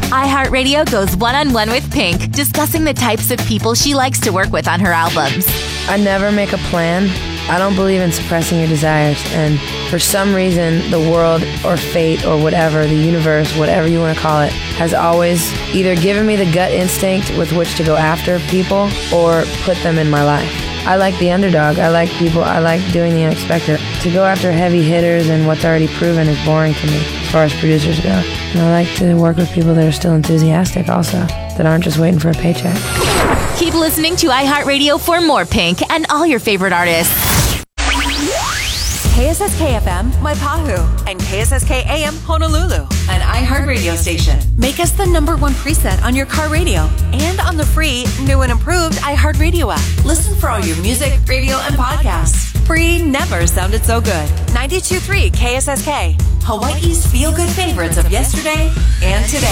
iHeartRadio goes one-on-one with Pink, discussing the types of people she likes to work with on her albums. I never make a plan. I don't believe in suppressing your desires, and for some reason, the world or fate or whatever, the universe, whatever you want to call it, has always either given me the gut instinct with which to go after people or put them in my life. I like the underdog. I like people. I like doing the unexpected. To go after heavy hitters and what's already proven is boring to me as far as producers go. And I like to work with people that are still enthusiastic also, that aren't just waiting for a paycheck. Keep listening to iHeartRadio for more Pink and all your favorite artists. KSSK-FM, Waipahu, and KSSK-AM, Honolulu, an iHeartRadio station. Make us the #1 preset on your car radio and on the free, new and improved iHeartRadio app. Listen for all your music, radio, and podcasts. Free never sounded so good. 92.3 KSSK, Hawaii's feel-good favorites of yesterday and today.